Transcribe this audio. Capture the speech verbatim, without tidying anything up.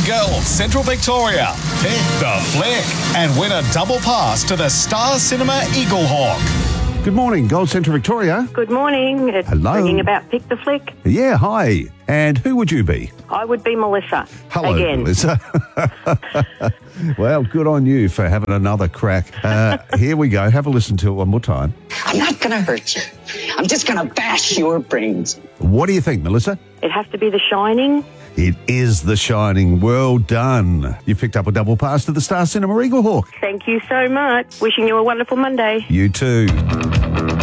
Gold Central Victoria. Pick the flick and win a double pass to the Star Cinema Eaglehawk. Good morning, Gold Central Victoria. Good morning. It's Hello. ringing about Pick the Flick. Yeah, hi. And who would you be? I would be Melissa. Hello, again. Melissa. Well, good on you for having another crack. Uh, here we go. Have a listen to it one more time. I'm not going to hurt you. I'm just going to bash your brains. What do you think, Melissa? It has to be The Shining. It is The Shining. Well done. You picked up a double pass to the Star Cinema Eaglehawk. Thank you so much. Wishing you a wonderful Monday. You too.